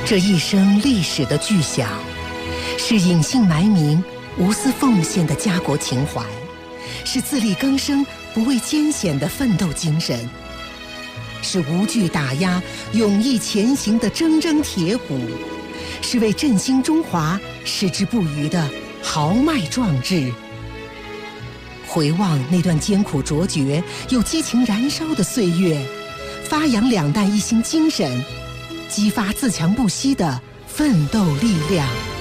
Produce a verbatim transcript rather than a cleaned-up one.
这一生历史的巨响，是隐姓埋名、无私奉献的家国情怀，是自力更生、不畏艰险的奋斗精神，是无惧打压、勇毅前行的铮铮铁骨，是为振兴中华矢志不渝的豪迈壮志。回望那段艰苦卓绝又激情燃烧的岁月，发扬两弹一星精神，激发自强不息的奋斗力量。